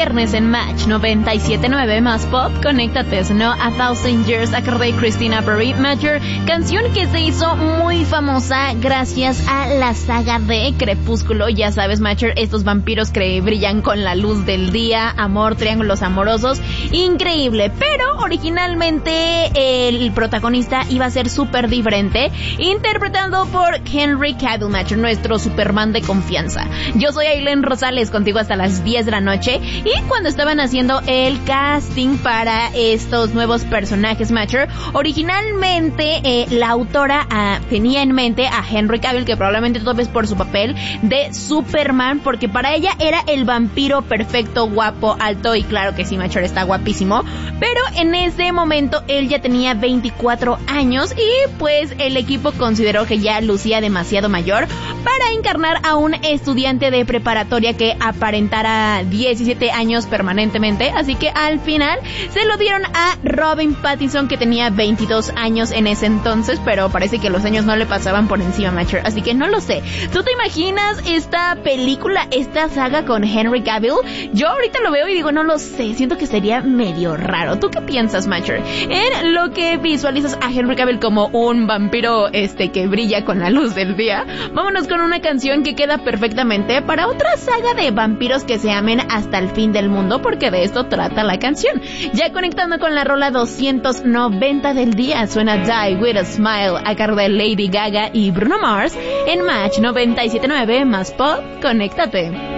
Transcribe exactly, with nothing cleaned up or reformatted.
viernes en Match noventa y siete punto nueve más pop. Conéctate, no A Thousand Years a cargo de Christina Perri, Matcher, canción que se hizo muy famosa gracias a la saga de Crepúsculo. Ya sabes, Matcher, estos vampiros que brillan con la luz del día, amor, triángulos amorosos, increíble. Pero originalmente el protagonista iba a ser súper diferente, interpretado por Henry Cavill, Matcher, nuestro Superman de confianza. Yo soy Aileen Rosales, contigo hasta las diez de la noche, y cuando estaban haciendo el casting para estos nuevos personajes, Matcher, originalmente eh, la autora ah, tenía en mente a Henry Cavill, que probablemente tú ves por su papel de Superman, porque para ella era el vampiro perfecto, guapo, alto, y claro que sí, Matcher, está guapísimo, pero en ese momento él ya tenía veinticuatro años y pues el equipo consideró que ya lucía demasiado mayor para encarnar a un estudiante de preparatoria que aparentara diecisiete años permanentemente, así que al final se lo dieron a Robin Pattinson, que tenía veintidós años en ese entonces, pero parece que los años no le pasaban por encima, Matcher, así que no lo sé. ¿Tú te imaginas esta película, esta saga con Henry Cavill? Yo ahorita lo veo y digo, no lo sé, siento que sería medio raro. ¿Tú qué piensas, Matcher? En lo que visualizas a Henry Cavill como un vampiro este que brilla con la luz del día, vámonos con una canción que queda perfectamente para otra saga de vampiros que se amen hasta el fin del mundo, porque de esto trata la canción. Ya conectando con la rola doscientos noventa del día, suena Die With a Smile a cargo de Lady Gaga y Bruno Mars en Match noventa y siete punto nueve más pop. Conéctate.